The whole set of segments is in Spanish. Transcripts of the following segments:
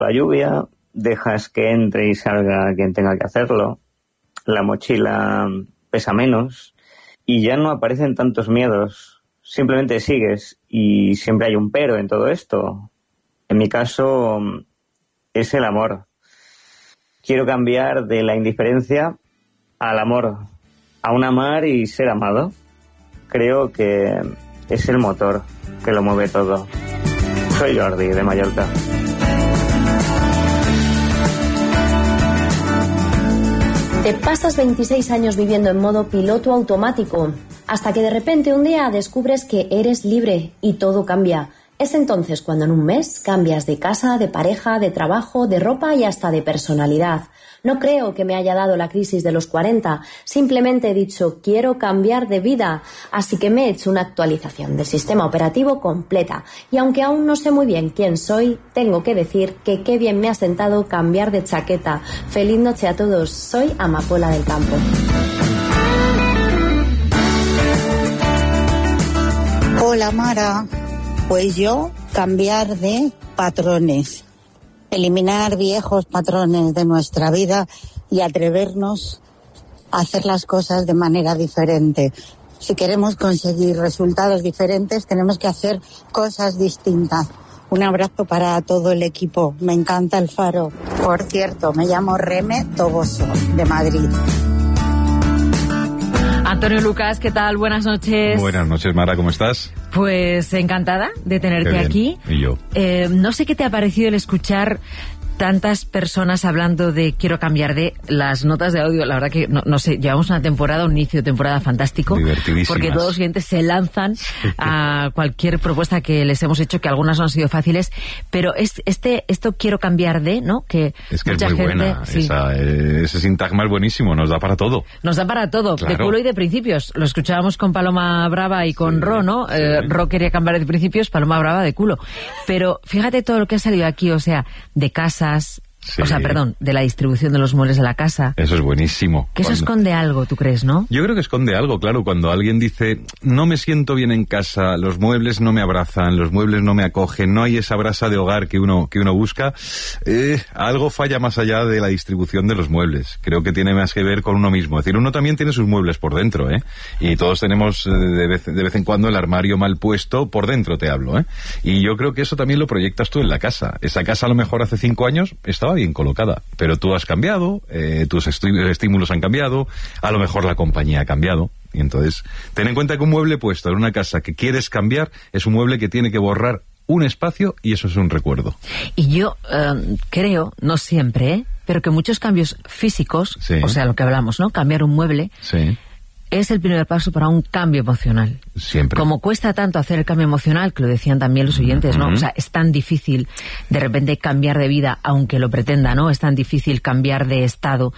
la lluvia, dejas que entre y salga quien tenga que hacerlo, la mochila pesa menos y ya no aparecen tantos miedos, simplemente sigues y siempre hay un pero en todo esto. En mi caso es el amor. Quiero cambiar de la indiferencia al amor, a un amar y ser amado. Creo que es el motor que lo mueve todo. Soy Jordi, de Mallorca. Te pasas 26 años viviendo en modo piloto automático, hasta que de repente un día descubres que eres libre y todo cambia. Es entonces cuando en un mes cambias de casa, de pareja, de trabajo, de ropa y hasta de personalidad. No creo que me haya dado la crisis de los 40, simplemente he dicho quiero cambiar de vida, así que me he hecho una actualización del sistema operativo completa. Y aunque aún no sé muy bien quién soy, tengo que decir que qué bien me ha sentado cambiar de chaqueta. Feliz noche a todos, soy Amapola del Campo. Hola Mara, pues yo cambiar de patrones. Eliminar viejos patrones de nuestra vida y atrevernos a hacer las cosas de manera diferente. Si queremos conseguir resultados diferentes, tenemos que hacer cosas distintas. Un abrazo para todo el equipo. Me encanta el Faro. Por cierto, me llamo Reme Toboso, de Madrid. Antonio Lucas, ¿qué tal? Buenas noches. Buenas noches, Mara, ¿cómo estás? Pues encantada de tenerte aquí. Y yo. No sé qué te ha parecido el escuchar tantas personas hablando de quiero cambiar de las notas de audio. La verdad que, no sé, llevamos una temporada, un inicio de temporada fantástico. Divertidísimas. Porque todos los clientes se lanzan a cualquier propuesta que les hemos hecho, que algunas no han sido fáciles, pero esto quiero cambiar de, ¿no? Que es mucha es muy gente, buena. sí. Ese sintagma es buenísimo, nos da para todo. Nos da para todo, claro. De culo y de principios. Lo escuchábamos con Paloma Brava y con Ro, ¿no? Sí. Ro quería cambiar de principios, Paloma Brava de culo. Pero fíjate todo lo que ha salido aquí, o sea, de casas, Sí. o sea, perdón, de la distribución de los muebles de la casa. Eso es buenísimo. Que eso esconde algo, ¿tú crees, no? Yo creo que esconde algo, claro. Cuando alguien dice, no me siento bien en casa, los muebles no me abrazan, los muebles no me acogen, no hay esa brasa de hogar que uno busca, algo falla más allá de la distribución de los muebles. Creo que tiene más que ver con uno mismo. Es decir, uno también tiene sus muebles por dentro, ¿eh? Y todos tenemos de vez en cuando el armario mal puesto, por dentro te hablo, ¿eh? Y yo creo que eso también lo proyectas tú en la casa. Esa casa a lo mejor hace 5 años estaba bien colocada, pero tú has cambiado, tus estímulos han cambiado, a lo mejor la compañía ha cambiado, y entonces ten en cuenta que un mueble puesto en una casa que quieres cambiar es un mueble que tiene que borrar un espacio y eso es un recuerdo. Y yo creo, no siempre, pero que muchos cambios físicos, sí. O sea, lo que hablamos, ¿no? Cambiar un mueble, sí. Es el primer paso para un cambio emocional. Siempre. Como cuesta tanto hacer el cambio emocional, que lo decían también los oyentes, ¿no? O sea, es tan difícil de repente cambiar de vida, aunque lo pretenda, ¿no? Es tan difícil cambiar de estado.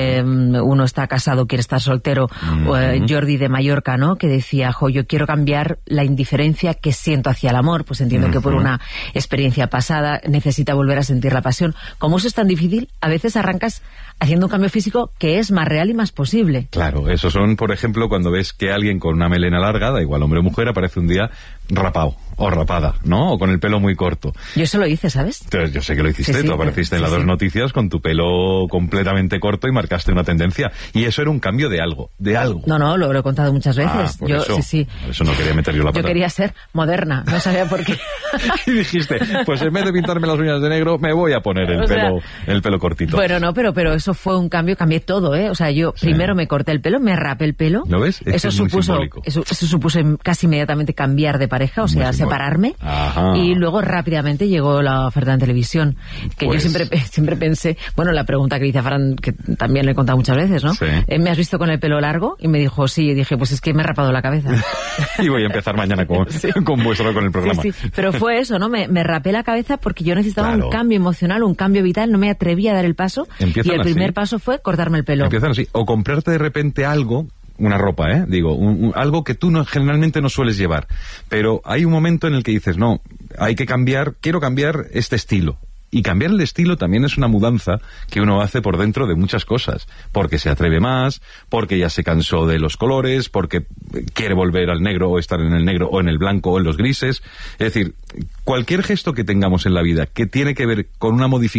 Uno está casado, quiere estar soltero. Jordi de Mallorca, ¿no? Que decía, yo quiero cambiar la indiferencia que siento hacia el amor. Pues entiendo que por una experiencia pasada necesita volver a sentir la pasión. Como eso es tan difícil, a veces arrancas haciendo un cambio físico que es más real y más posible. Claro, esos son, por ejemplo, cuando ves que alguien con una melena larga, da igual hombre o mujer, aparece un día rapado o rapada, ¿no? O con el pelo muy corto. Yo eso lo hice, ¿sabes? Entonces, yo sé que lo hiciste, sí, tú apareciste en las dos noticias con tu pelo completamente corto y marcaste una tendencia. Y eso era un cambio de algo, No, lo he contado muchas veces. Por eso no quería meter yo la pata. Yo quería ser moderna, no sabía por qué. Y dijiste, pues en vez de pintarme las uñas de negro, me voy a poner el pelo cortito. Bueno, no, pero eso fue un cambio, cambié todo, ¿eh? O sea, yo primero me corté el pelo, me rapé el pelo. ¿Lo ves? Eso supuso casi inmediatamente cambiar de pareja, o sea, separarme. Ajá. Y luego rápidamente llegó la oferta en televisión, que yo siempre pensé, bueno, la pregunta que dice a Fran, que también le he contado muchas veces, ¿no? Sí. ¿Me has visto con el pelo largo? Y me dijo, sí, y dije, pues es que me he rapado la cabeza. Y voy a empezar mañana con el programa. Sí. Pero fue eso, ¿no? Me rapé la cabeza porque yo necesitaba un cambio emocional, un cambio vital, no me atreví a dar el paso. Empiezan y el primer paso fue cortarme el pelo. Empiezan así, o comprarte de repente algo, una ropa, algo que tú generalmente no sueles llevar, pero hay un momento en el que dices, no, hay que cambiar, quiero cambiar este estilo. Y cambiar el estilo también es una mudanza que uno hace por dentro de muchas cosas, porque se atreve más, porque ya se cansó de los colores, porque quiere volver al negro o estar en el negro o en el blanco o en los grises. Es decir, cualquier gesto que tengamos en la vida que tiene que ver con una modificación